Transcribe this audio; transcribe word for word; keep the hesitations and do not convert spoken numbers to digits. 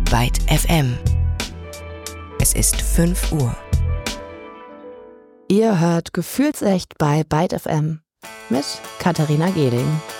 Byte F M. Es ist fünf Uhr. Ihr hört Gefühlsecht bei Byte F M mit Katharina Gehling.